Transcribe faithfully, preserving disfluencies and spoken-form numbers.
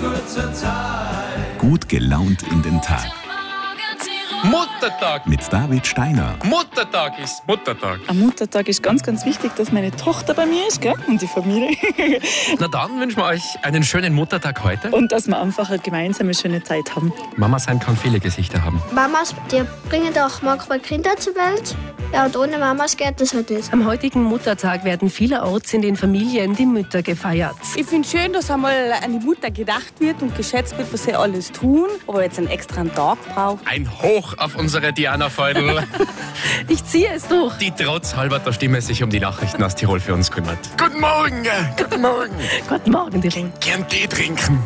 kurzer Zeit. Gut gelaunt in den Tag. Muttertag! Mit David Steiner. Muttertag ist Muttertag. Am Muttertag ist ganz, ganz wichtig, dass meine Tochter bei mir ist, gell? Und die Familie. Na dann wünschen wir euch einen schönen Muttertag heute. Und dass wir einfach eine gemeinsame schöne Zeit haben. Mama sein kann viele Gesichter haben. Mamas, die bringen auch manchmal Kinder zur Welt. Ja, und ohne Mamas geht das halt nicht. Am heutigen Muttertag werden vielerorts in den Familien die Mütter gefeiert. Ich finde es schön, dass einmal an die Mutter gedacht wird und geschätzt wird, was sie alles tun. Ob er jetzt einen extra Tag braucht. Ein Hoch auf unsere Diana Feudel, Ich ziehe es durch. die trotz halber Stimme sich um die Nachrichten aus Tirol für uns kümmert. Guten Morgen! Guten Morgen! Guten Morgen, Tirol. Gern Tee trinken.